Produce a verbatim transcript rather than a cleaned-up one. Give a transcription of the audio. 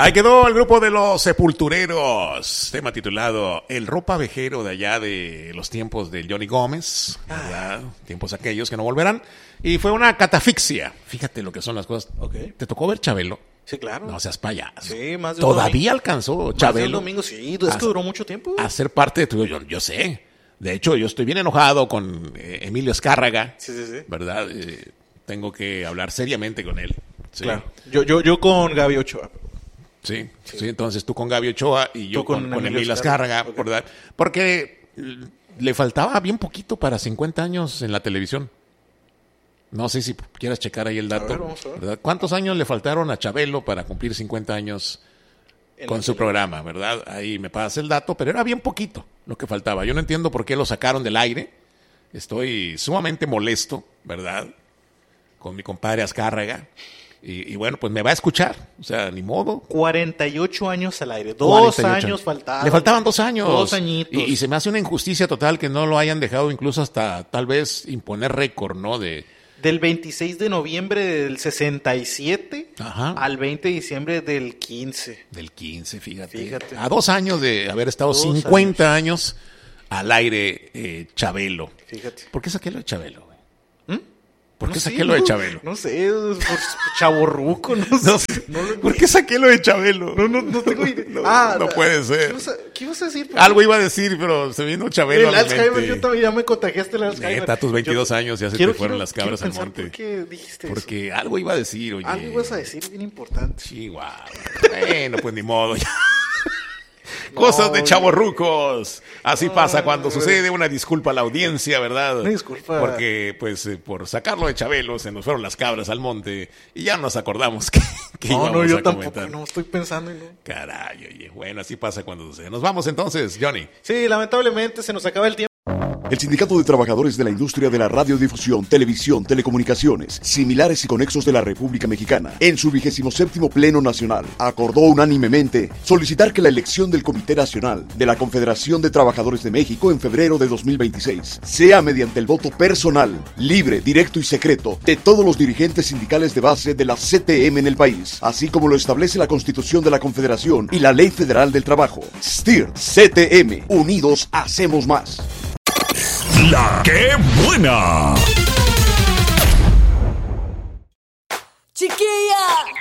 Ahí quedó el grupo de los Sepultureros, tema titulado El ropavejero de allá de los tiempos de Johnny Gómez, ¿verdad? Tiempos aquellos que no volverán. Y fue una catafixia. Fíjate lo que son las cosas. Okay. ¿Te tocó ver Chabelo? Sí, claro. No seas payaso. Sí, más de un Todavía alcanzó Chabelo. Más de un domingo, sí. Es que duró mucho tiempo. A ser parte de tu... Yo, yo sé. De hecho, yo estoy bien enojado con eh, Emilio Azcárraga. Sí, sí, sí. ¿Verdad? Eh, tengo que hablar seriamente con él. Sí. Claro. Yo, yo, yo con Gaby Ochoa. Sí, sí, sí, entonces tú con Gaby Ochoa y yo con, con, con Emilio Azcárraga, okay. ¿Verdad? Porque le faltaba bien poquito para cincuenta años en la televisión. No sé si quieras checar ahí el dato. A ver, vamos a ver. ¿Verdad? ¿Cuántos años le faltaron a Chabelo para cumplir cincuenta años en con su programa, verdad? Ahí me pasas el dato, pero era bien poquito lo que faltaba. Yo no entiendo por qué lo sacaron del aire. Estoy sumamente molesto, ¿verdad? Con mi compadre Azcárraga. Y, y bueno, pues me va a escuchar, o sea, ni modo. cuarenta y ocho años al aire, dos años faltaban. Le faltaban dos años. Dos añitos. Y, y se me hace una injusticia total que no lo hayan dejado incluso hasta tal vez imponer récord, ¿no? De Del veintiséis de noviembre del sesenta y siete Ajá. al veinte de diciembre del quince. Del quince, fíjate. Fíjate. A dos años de haber estado dos cincuenta años. años al aire eh, Chabelo. Fíjate. ¿Por qué saqué lo de Chabelo? ¿Por qué no saqué sé, lo de no, Chabelo? No sé, por chavorruco, no sé. No sé. No lo... ¿Por qué saqué lo de Chabelo? No, no, no tengo idea. No, ah, no puede ser. ¿Qué ibas a, qué ibas a decir? Algo iba a decir, pero se vino Chabelo el a mi Alzheimer, mente. yo también ya me contagiaste el Alzheimer. Neta, tus veintidós yo, años ya se quiero, te fueron quiero, las cabras al monte. ¿Por qué dijiste Porque eso? algo iba a decir, oye. Algo ibas a decir bien importante. Chihuahua. Bueno, pues ni modo. No, cosas de chavorrucos. Así no, pasa cuando sucede. Una disculpa a la audiencia, ¿verdad? Una disculpa. Porque, pues, eh, por sacarlo de Chabelo se nos fueron las cabras al monte y ya nos acordamos que, que no, íbamos no, yo a tampoco, comentar. no estoy pensando en no. Caray, oye, bueno, así pasa cuando sucede. Nos vamos entonces, Johnny. Sí, lamentablemente se nos acaba el tiempo. El Sindicato de Trabajadores de la Industria de la Radiodifusión, Televisión, Telecomunicaciones, Similares y Conexos de la República Mexicana, en su vigésimo séptimo Pleno Nacional, acordó unánimemente solicitar que la elección del Comité Nacional de la Confederación de Trabajadores de México en febrero de dos mil veintiséis sea mediante el voto personal, libre, directo y secreto de todos los dirigentes sindicales de base de la C T M en el país, así como lo establece la Constitución de la Confederación y la Ley Federal del Trabajo. S T I R, C T M, unidos hacemos más. La que buena.